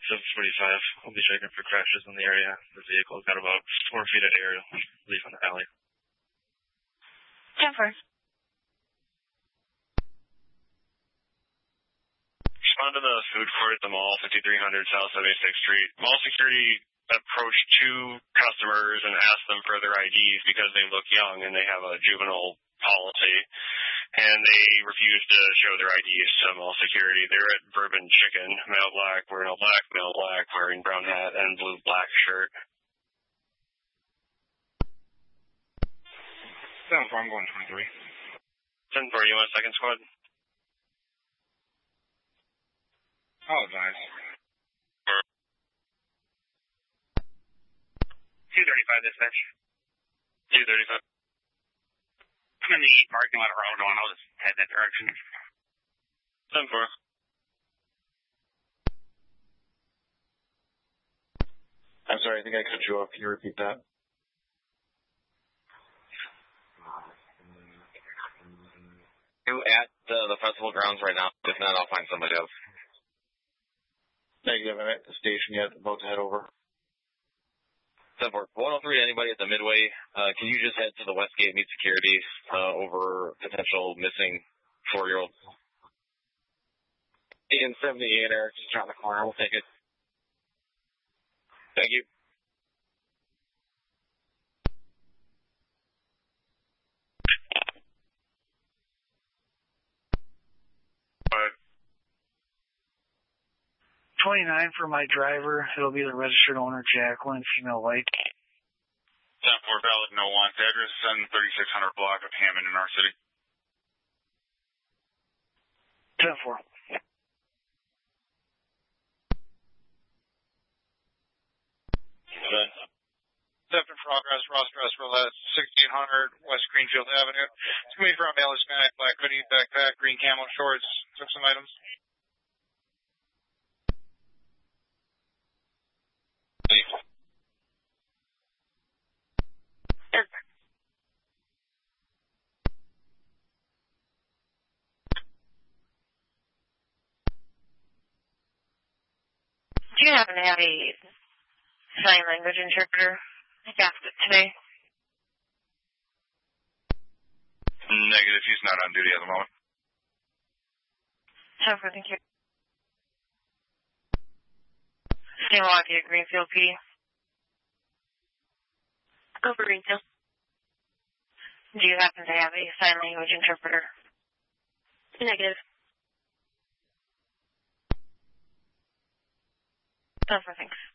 745. I'll be checking for crashes in the area. The vehicle's got about 4 feet of air leave on the alley. 10-4. Respond to the food court at the mall, 5300 South 76th Street. Mall security approached 2 customers and asked them for their IDs because they look young and they have a juvenile policy. And they refused to show their IDs to mall security. They're at Bourbon Chicken, male black, wearing all black, male black, wearing brown hat and blue black shirt. 7-4, I'm going 23. 10-4, you want a second squad? Apologize. 235 dispatch. 235. I'm in the parking lot of Road 1. I'll just head that direction. 10-4. I'm sorry, I think I cut you off. Can you repeat that? At the festival grounds right now. If not, I'll find somebody else. Negative. I'm at the station yet. About to head over. 7-4. 103 to anybody at the Midway. Can you just head to the Westgate, meet security over potential missing 4-year-old? Ian 78, Eric, just around the corner. We'll take it. Thank you. But 29 for my driver. It'll be the registered owner, Jacqueline, female white. 10-4, valid, no wants. Address 3600 block of Hammond in our city. 10-4. Step in progress, Ross Dress Roulette, 1600 West Greenfield Avenue. It's coming from male Hispanic, black hoodie, backpack, green camo shorts. Took some items. Do you happen to have a sign language interpreter? I asked it today. Negative. He's not on duty at the moment. Over, thank you. St. Milwaukee at Greenfield PD. Over Greenfield. Do you happen to have a sign language interpreter? Negative. Over, thanks.